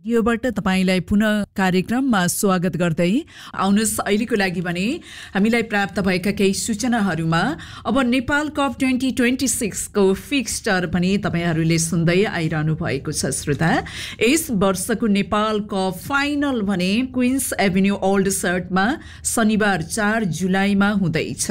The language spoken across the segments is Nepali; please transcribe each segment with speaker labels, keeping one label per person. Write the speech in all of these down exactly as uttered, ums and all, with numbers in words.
Speaker 1: रेडियोबाट तपाईलाई पुनः कार्यक्रममा स्वागत गर्दै आउनुस् अहिलेको लागि भने हामीलाई प्राप्त भएका केही सूचनाहरूमा अब Nepal cup twenty twenty six को फिक्स्चर पनि तपाईहरूले सुन्दै आइरहनु भएको छ श्रोता। यस वर्षको नेपाल कप फाइनल भने क्वीन्स एभिन्यू ओल्ड सर्टमा शनिबार चार जुलाईमा हुँदैछ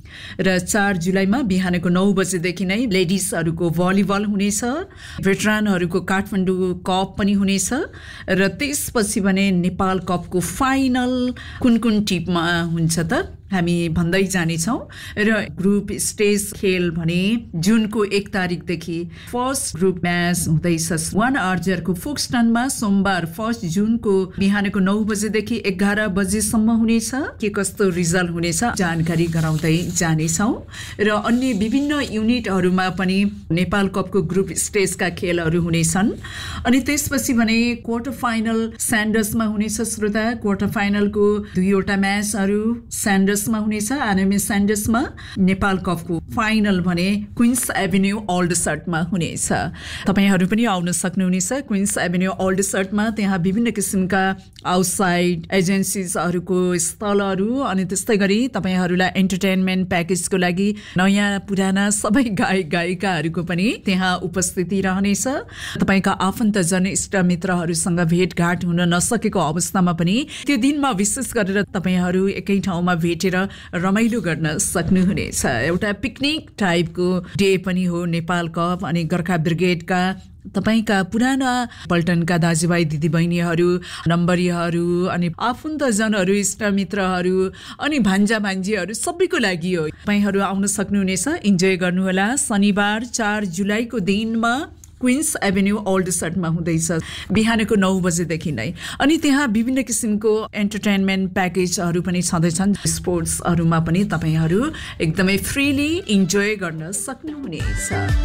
Speaker 1: र चार जुलाईमा बिहानको नौ बजेदेखि नै लेडिजहरूको भलिबल हुनेछ, भेटरानहरूको काठमाडौँ कप पनि हुनेछ र त्यसपछि भने नेपाल कपको फाइनल कुन कुन टिममा हुन्छ त हामी भन्दै जानेछौँ। र ग्रुप स्टेज खेल भने जुनको एक तारिकदेखि फर्स्ट ग्रुप म्याच हुँदैछ वान आर्जरको फोक्सटनमा सोमबार फर्स्ट जुनको बिहानको नौ बजेदेखि एघार बजेसम्म हुनेछ। के कस्तो रिजल्ट हुनेछ जानकारी गराउँदै जानेछौँ र अन्य विभिन्न युनिटहरूमा पनि नेपाल कपको ग्रुप स्टेजका खेलहरू हुनेछन्। अनि त्यसपछि भने क्वार्टर फाइनल स्यान्डर्समा हुनेछ श्रोता। क्वार्टर फाइनलको दुईवटा म्याचहरू स्यान्डर्स मा हुनेछ। आरएमए स्यान्डर्समा नेपाल कपको फाइनल भने क्वीन्स एभिन्यू ओल्ड सर्टमा हुनेछ। तपाईहरू पनि आउन सक्नुहुनेछ क्वीन्स एभिन्यू ओल्ड सर्टमा। त्यहाँ विभिन्न किसिमका आउटसाइड एजेन्सिजहरूको स्थलहरू अनि त्यस्तै गरी तपाईहरूलाई एन्टरटेनमेन्ट प्याकेजको लागि नयाँ पुराना सबै गायक गायिकाहरूको पनि त्यहाँ उपस्थिति रहनेछ। तपाईँका आफन्तजन इष्टमित्रहरूसँग भेटघाट हुन नसकेको अवस्थामा पनि त्यो दिनमा विशेष गरेर तपाईहरू एकै ठाउँमा भेटेर रमाइलो गर्न सक्नुहुनेछ। एउटा पिकनिक टाइपको डे पनि हो नेपाल कप। अनि गोर्खा ब्रिगेडका तपाईका पुराना पल्टनका दाजुभाइ दिदीबहिनीहरू, नम्बरीहरू अनि आफन्तजनहरू, इष्टमित्रहरू अनि भान्जा भान्जीहरू सबैको लागि हो। तपाईहरू आउन सक्नुहुनेछ, इन्जोय गर्नुहोला। शनिबार चार जुलाईको दिनमा क्वीन्स एभिन्यू ओल्ड सर्टमा हुँदैछ बिहानको नौ बजेदेखि नै। अनि त्यहाँ विभिन्न किसिमको एन्टरटेनमेन्ट प्याकेजहरू पनि छँदैछन्। स्पोर्ट्सहरूमा पनि तपाईहरू एकदमै फ्रीली इन्जोय गर्न सक्नुहुनेछ।